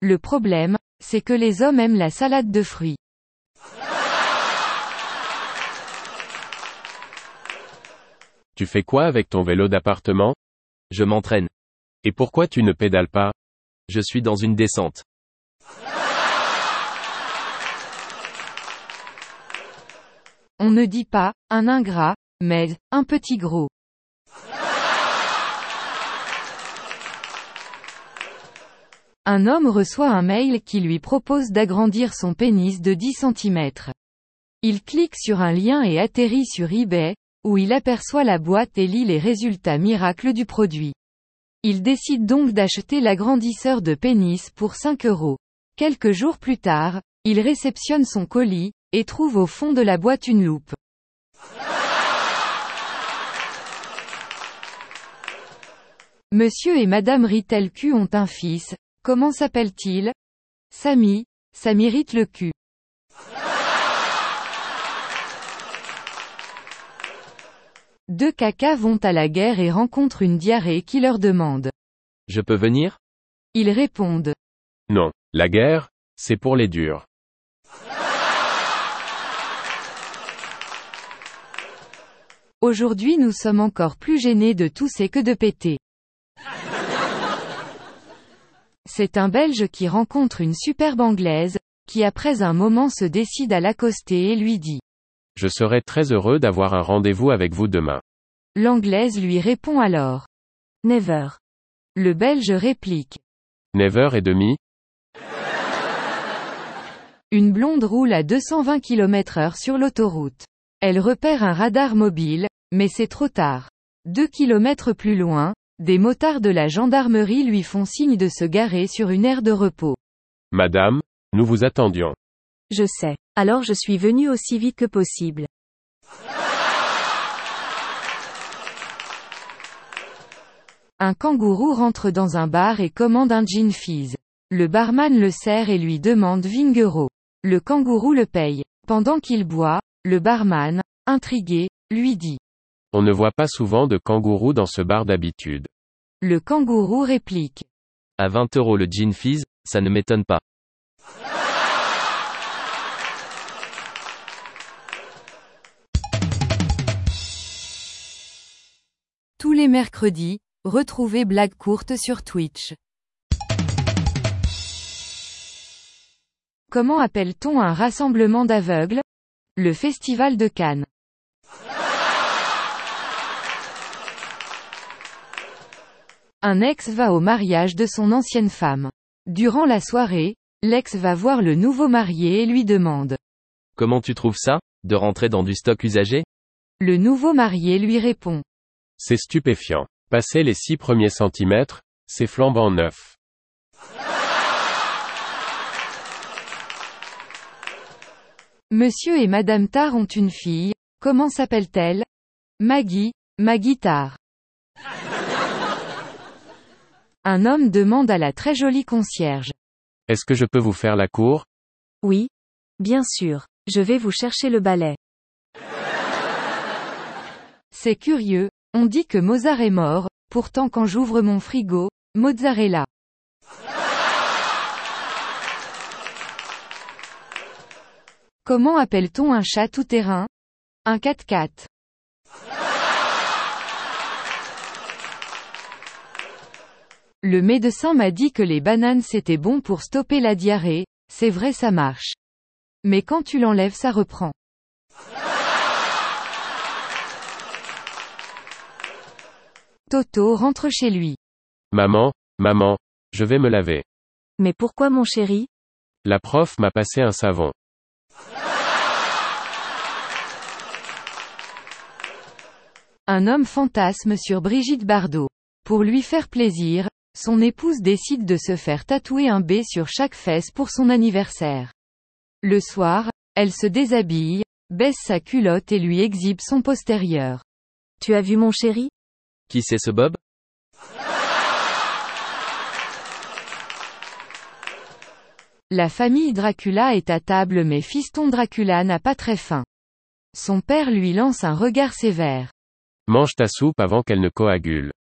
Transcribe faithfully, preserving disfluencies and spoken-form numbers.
Le problème, c'est que les hommes aiment la salade de fruits. Tu fais quoi avec ton vélo d'appartement? Je m'entraîne. Et pourquoi tu ne pédales pas? Je suis dans une descente. On ne dit pas, un ingrat, mais, un petit gros. Un homme reçoit un mail qui lui propose d'agrandir son pénis de dix centimètres. Il clique sur un lien et atterrit sur eBay, où il aperçoit la boîte et lit les résultats miracles du produit. Il décide donc d'acheter l'agrandisseur de pénis pour cinq euros. Quelques jours plus tard, il réceptionne son colis, et trouve au fond de la boîte une loupe. Monsieur et Madame Ritelcu ont un fils. Comment s'appelle-t-il? Samy. Samy Rite le cul. Deux cacas vont à la guerre et rencontrent une diarrhée qui leur demande. Je peux venir? Ils répondent. Non, la guerre, c'est pour les durs. Aujourd'hui nous sommes encore plus gênés de tousser que de péter. C'est un Belge qui rencontre une superbe Anglaise, qui après un moment se décide à l'accoster et lui dit. Je serai très heureux d'avoir un rendez-vous avec vous demain. L'Anglaise lui répond alors. Never. Le Belge réplique. Never et demi? Une blonde roule à deux cent vingt kilomètres heure sur l'autoroute. Elle repère un radar mobile, mais c'est trop tard. Deux kilomètres plus loin, des motards de la gendarmerie lui font signe de se garer sur une aire de repos. Madame, nous vous attendions. Je sais. Alors je suis venu aussi vite que possible. Un kangourou rentre dans un bar et commande un gin fizz. Le barman le sert et lui demande vingt euros. Le kangourou le paye. Pendant qu'il boit, le barman, intrigué, lui dit. On ne voit pas souvent de kangourous dans ce bar d'habitude. Le kangourou réplique. À vingt euros le gin fizz, ça ne m'étonne pas. Tous les mercredis, retrouvez Blague courte sur Twitch. Comment appelle-t-on un rassemblement d'aveugles? Le Festival de Cannes. Un ex va au mariage de son ancienne femme. Durant la soirée, l'ex va voir le nouveau marié et lui demande. Comment tu trouves ça, de rentrer dans du stock usagé? Le nouveau marié lui répond. C'est stupéfiant. Passer les six premiers centimètres, c'est flambant neuf. Monsieur et Madame Tar ont une fille. Comment s'appelle-t-elle? Maggie. Maggie Tar. Un homme demande à la très jolie concierge. Est-ce que je peux vous faire la cour? Oui. Bien sûr. Je vais vous chercher le balai. C'est curieux, on dit que Mozart est mort, pourtant quand j'ouvre mon frigo, mozzarella. Comment appelle-t-on un chat tout-terrain? Un quatre-quatre. Le médecin m'a dit que les bananes c'était bon pour stopper la diarrhée, c'est vrai ça marche. Mais quand tu l'enlèves ça reprend. Toto rentre chez lui. Maman, maman, je vais me laver. Mais pourquoi mon chéri? La prof m'a passé un savon. Un homme fantasme sur Brigitte Bardot. Pour lui faire plaisir, son épouse décide de se faire tatouer un B sur chaque fesse pour son anniversaire. Le soir, elle se déshabille, baisse sa culotte et lui exhibe son postérieur. Tu as vu mon chéri? Qui c'est ce Bob? La famille Dracula est à table mais fiston Dracula n'a pas très faim. Son père lui lance un regard sévère. Mange ta soupe avant qu'elle ne coagule.